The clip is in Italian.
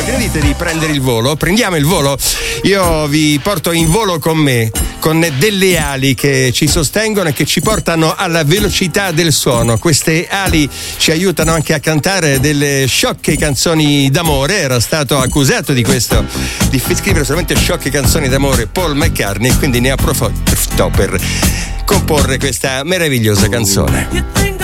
che ne dite di prendere il volo? Prendiamo il volo? Io vi porto in volo con me, con delle ali che ci sostengono e che ci portano alla velocità del suono. Queste ali ci aiutano anche a cantare delle sciocche canzoni d'amore. Era stato accusato di questo, di scrivere solamente sciocche canzoni d'amore Paul McCartney, e quindi ne approfittò per comporre questa meravigliosa canzone.